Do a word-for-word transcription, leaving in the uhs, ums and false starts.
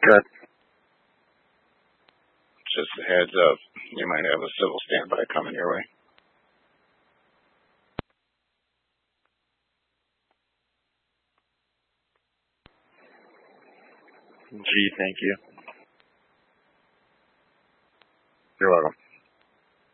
Good. Just a heads up, you might have a civil standby coming your way. Gee, thank you. You're welcome.